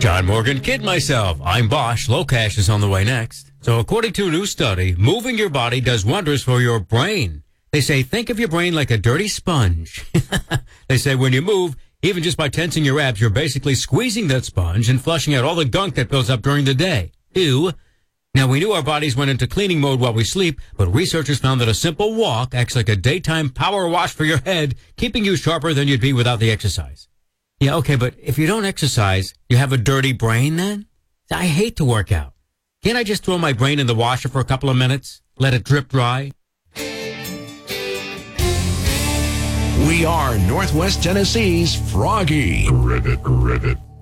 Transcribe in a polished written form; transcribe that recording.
John Morgan, kid myself. I'm Bosch. Low Cash is on the way next. So according to a new study, moving your body does wonders for your brain. They say, think of your brain like a dirty sponge. They say when you move, even just by tensing your abs, you're basically squeezing that sponge and flushing out all the gunk that builds up during the day. Ew. Now, we knew our bodies went into cleaning mode while we sleep, but researchers found that a simple walk acts like a daytime power wash for your head, keeping you sharper than you'd be without the exercise. Yeah, okay, but if you don't exercise, you have a dirty brain then? I hate to work out. Can't I just throw my brain in the washer for a couple of minutes? Let it drip dry? We are Northwest Tennessee's Froggy. Reddit.